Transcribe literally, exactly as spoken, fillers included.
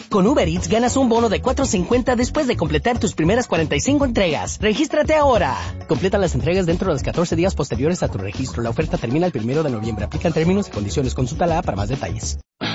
Con Uber Eats ganas un bono de cuatro cincuenta después de completar tus primeras cuarenta y cinco entregas. ¡Regístrate ahora! Completa las entregas dentro de los catorce días posteriores a tu registro. La oferta termina el primero de noviembre. Aplican términos y condiciones. Consulta la para más detalles.